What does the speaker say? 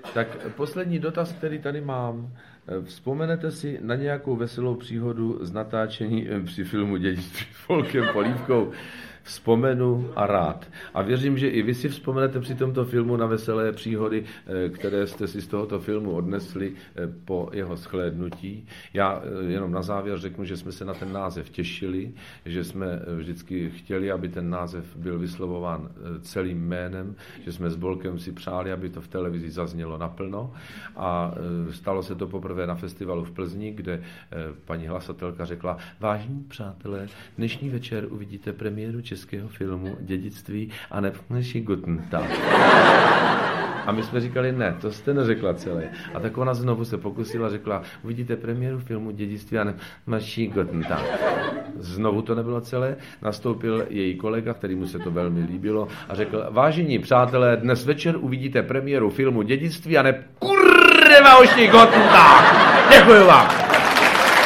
Tak poslední dotaz, který tady mám. Vzpomenete si na nějakou veselou příhodu z natáčení při filmu Dědictví s Volkem Polívkou? Vzpomenu a rád. A věřím, že i vy si vzpomenete při tomto filmu na veselé příhody, které jste si z tohoto filmu odnesli po jeho shlédnutí. Já jenom na závěr řeknu, že jsme se na ten název těšili, že jsme vždycky chtěli, aby ten název byl vyslovován celým jménem, že jsme s Bolkem si přáli, aby to v televizi zaznělo naplno. A stalo se to poprvé na festivalu v Plzni, kde paní hlasatelka řekla: vážení přátelé, dnešní večer uvidíte premiéru českého filmu Dědictví a nepneši Guten Tag. A my jsme říkali, ne, to jste neřekla celé. A tak ona znovu se pokusila, řekla: uvidíte premiéru filmu Dědictví a nepneši Guten Tag. Znovu to nebylo celé, nastoupil její kolega, kterému se to velmi líbilo a řekl: vážení přátelé, dnes večer uvidíte premiéru filmu Dědictví a kurva ošni Guten Tag. Děkuju vám.